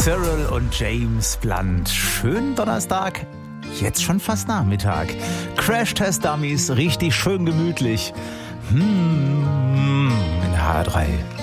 Cyril und James Blunt. Schönen Donnerstag, jetzt schon fast Nachmittag. Crash-Test-Dummies, richtig schön gemütlich. In HR3.